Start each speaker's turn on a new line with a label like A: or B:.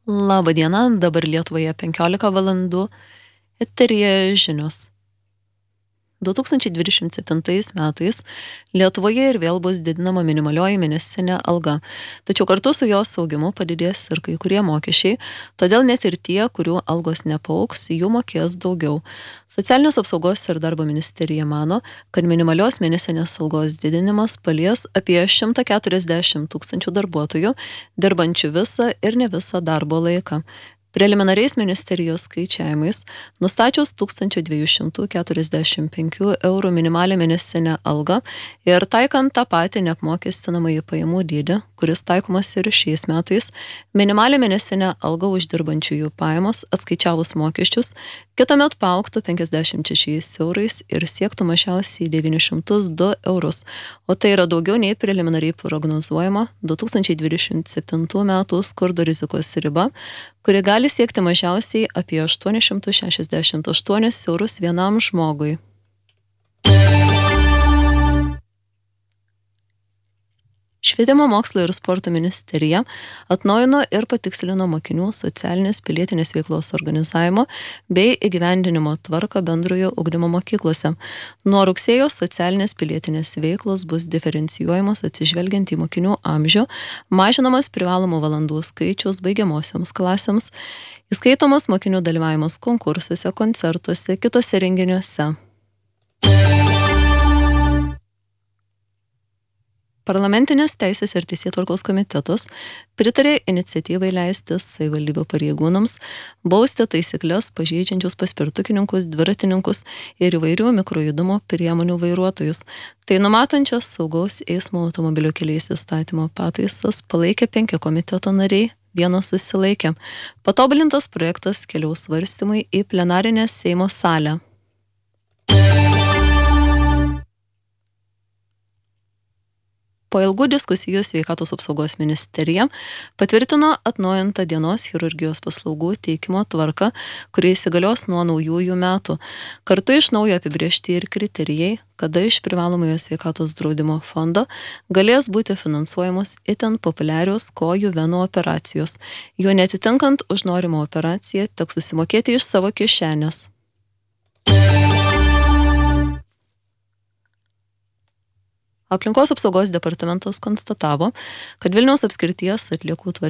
A: Labą dieną, dabar Lietuvoje 15 valandų, eteryje žinios. 2027 metais Lietuvoje ir vėl bus didinama minimalioji mėnesinė alga, tačiau kartu su jos augimu padidės ir kai kurie mokesčiai, todėl net ir tie, kurių algos nepaaugs, jų mokės daugiau. Socialinės apsaugos ir darbo ministerija mano, kad minimalios mėnesinės algos didinimas palies apie 140 tūkstančių darbuotojų, dirbančių visą ir ne visą darbo laiką. Preliminariais ministerijos skaičiavimais, nustačius 1245 eurų minimalią mėnesinę algą ir taikant tą patį neapmokestinamąjį pajamų dydį, kuris taikomas ir šiais metais, minimalią mėnesinę algą uždirbančiųjų pajamos atskaičiavus mokesčius kitąmet paaugtų 56 eurais ir siektų mažiausiai 902 eurus, o tai yra daugiau nei preliminariai prognozuojama 2027 metų skurdo rizikos riba, kuri gali siekti mažiausiai apie 868 eurus vienam žmogui. Švietimo mokslo ir sporto ministerija atnaujino ir patikslino mokinių socialinės pilietinės veiklos organizavimo bei įgyvendinimo tvarką bendrojo ugdymo mokyklose. Nuo rugsėjo socialinės pilietinės veiklos bus diferencijuojamos atsižvelgiant į mokinių amžių, mažinamas privalomų valandų skaičius baigiamosioms klasėms, įskaitomas mokinių dalyvavimas konkursuose, koncertuose, kitose renginiuose. Parlamentinės teisės ir teisėtvarkos komitetas pritarė iniciatyvai leisti savivaldybių pareigūnams bausti taisyklės pažeidžiančius paspirtukininkus, dviratininkus ir įvairių mikrojudumo priemonių vairuotojus. Tai numatančias saugaus eismo automobilio keliais įstatymo pataisas palaikė 5 komiteto nariai, 1 susilaikė. Patobulintas projektas keliaus svarstymui į plenarinę Seimo salę. Po ilgų diskusijų Sveikatos apsaugos ministerija patvirtino atnaujintą dienos chirurgijos paslaugų teikimo tvarką, kuri įsigalios nuo naujųjų metų. Kartu iš naujo apibrėžti ir kriterijai, kada iš privalomojo sveikatos draudimo fondo galės būti finansuojamos itin populiarios kojų venų operacijos. Jų netitinkant už norimą operaciją teks susimokėti iš savo kišenės. Aplinkos apsaugos departamentas konstatavo, kad Vilniaus apskrities atliekų tvarkymo